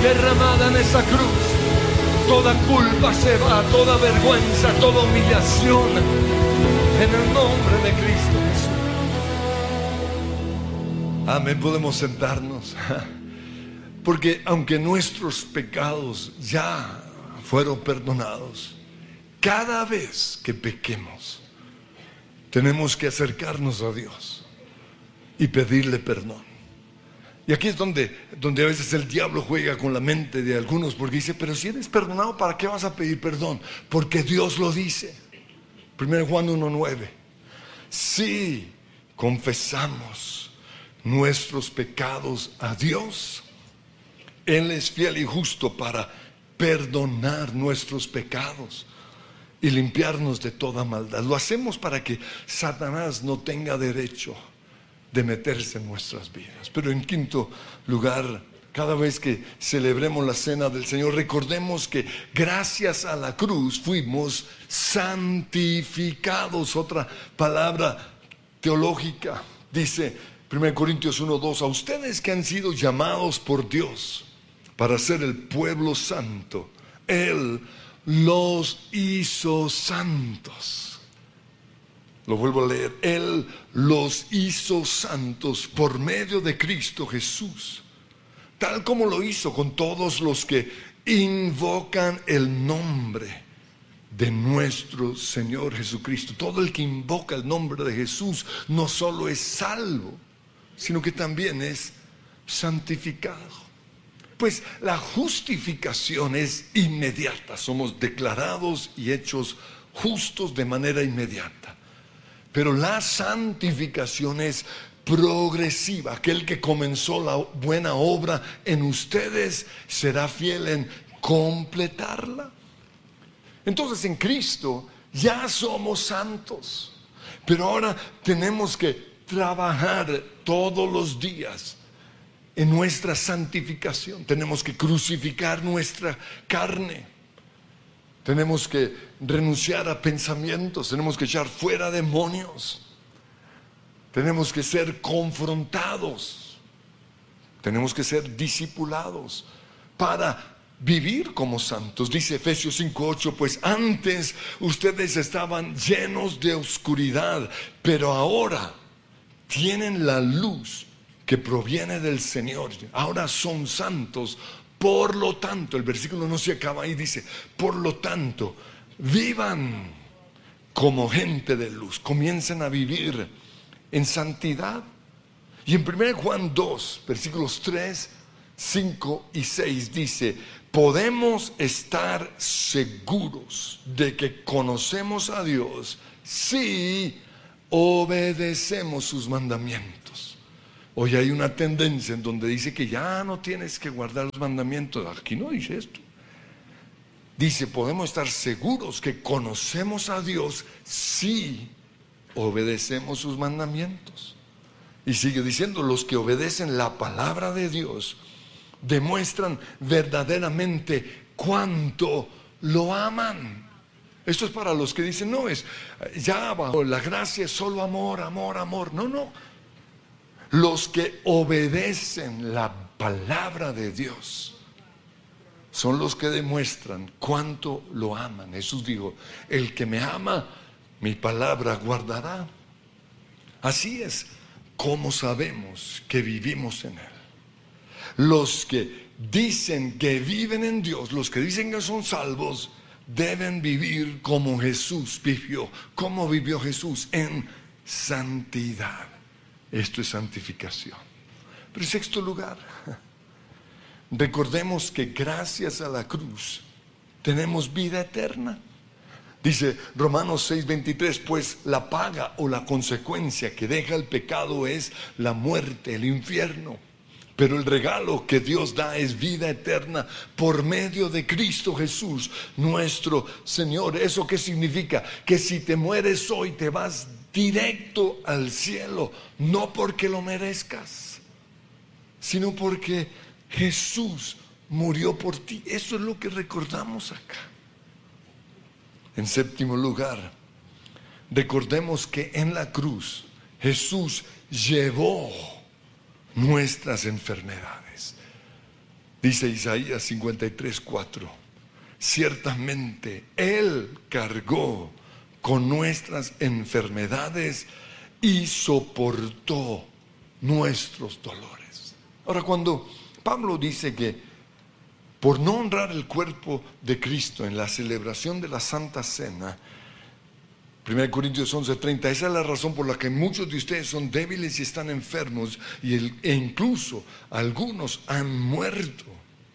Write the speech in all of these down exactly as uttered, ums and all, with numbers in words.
derramada en esa cruz. Toda culpa se va, toda vergüenza, toda humillación, en el nombre de Cristo Jesús. Amén. Podemos sentarnos. Porque aunque nuestros pecados ya fueron perdonados, cada vez que pequemos, tenemos que acercarnos a Dios y pedirle perdón. Y aquí es donde, donde a veces el diablo juega con la mente de algunos, porque dice, pero si eres perdonado, ¿para qué vas a pedir perdón? Porque Dios lo dice. primero Juan uno nueve. Si confesamos nuestros pecados a Dios, Él es fiel y justo para perdonar nuestros pecados y limpiarnos de toda maldad. Lo hacemos para que Satanás no tenga derecho de meterse en nuestras vidas. Pero en quinto lugar, cada vez que celebremos la cena del Señor, recordemos que gracias a la cruz fuimos santificados. Otra palabra teológica dice primero Corintios uno dos: a ustedes que han sido llamados por Dios para ser el pueblo santo, Él los hizo santos. Lo vuelvo a leer. Él los hizo santos por medio de Cristo Jesús, tal como lo hizo con todos los que invocan el nombre de nuestro Señor Jesucristo. Todo el que invoca el nombre de Jesús no solo es salvo, sino que también es santificado. Pues la justificación es inmediata. Somos declarados y hechos justos de manera inmediata. Pero la santificación es progresiva. Aquel que comenzó la buena obra en ustedes será fiel en completarla. Entonces en Cristo ya somos santos, pero ahora tenemos que trabajar todos los días en nuestra santificación. Tenemos que crucificar nuestra carne. Tenemos que renunciar a pensamientos. Tenemos que echar fuera demonios. Tenemos que ser confrontados. Tenemos que ser discipulados para vivir como santos. Dice Efesios cinco ocho: pues antes ustedes estaban llenos de oscuridad, pero ahora tienen la luz que proviene del Señor. Ahora son santos. Por lo tanto, el versículo no se acaba ahí, dice, por lo tanto, vivan como gente de luz. Comiencen a vivir en santidad. Y en primero Juan dos, versículos tres, cinco y seis dice: podemos estar seguros de que conocemos a Dios si obedecemos sus mandamientos. Hoy hay una tendencia en donde dice que ya no tienes que guardar los mandamientos. Aquí no dice esto. Dice, podemos estar seguros que conocemos a Dios si obedecemos sus mandamientos. Y sigue diciendo, los que obedecen la palabra de Dios demuestran verdaderamente cuánto lo aman. Esto es para los que dicen, no, es ya bajo la gracia es solo amor, amor, amor. No, no. Los que obedecen la palabra de Dios son los que demuestran cuánto lo aman. Jesús dijo, el que me ama, mi palabra guardará. Así es como sabemos que vivimos en Él. Los que dicen que viven en Dios, los que dicen que son salvos, deben vivir como Jesús vivió. ¿Cómo vivió Jesús? En santidad. Esto es santificación. Pero en sexto lugar, recordemos que gracias a la cruz tenemos vida eterna. Dice Romanos seis veintitrés, pues la paga o la consecuencia que deja el pecado es la muerte, el infierno. Pero el regalo que Dios da es vida eterna por medio de Cristo Jesús, nuestro Señor. ¿Eso qué significa? Que si te mueres hoy te vas directo al cielo, no porque lo merezcas, sino porque Jesús murió por ti. Eso es lo que recordamos acá. En séptimo lugar, recordemos que en la cruz Jesús llevó nuestras enfermedades. Dice Isaías cincuenta y tres, cuatro. Ciertamente Él cargó con nuestras enfermedades y soportó nuestros dolores. Ahora, cuando Pablo dice que por no honrar el cuerpo de Cristo en la celebración de la Santa Cena, primera Corintios once, treinta, esa es la razón por la que muchos de ustedes son débiles y están enfermos, y el, e incluso algunos han muerto.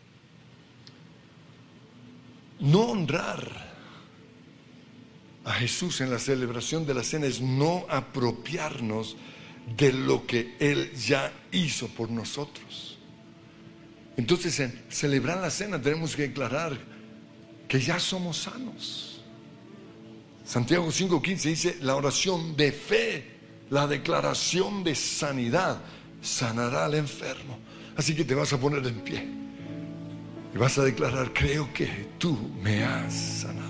No honrar a Jesús en la celebración de la cena es no apropiarnos de lo que Él ya hizo por nosotros. Entonces, en celebrar la cena tenemos que declarar que ya somos sanos. Santiago cinco quince dice: la oración de fe, la declaración de sanidad, sanará al enfermo. Así que te vas a poner en pie y vas a declarar: creo que tú me has sanado.